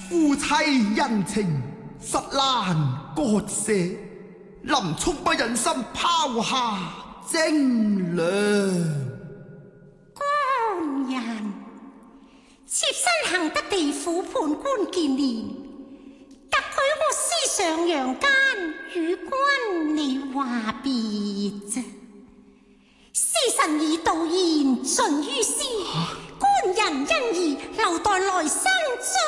夫妻恩情實難割捨，臨終不忍心拋下貞良。 官人，妾身幸得地府判官見面，特許我私上陽間與君你話別啫。時辰已到，言盡於斯，官人恩義留待來生再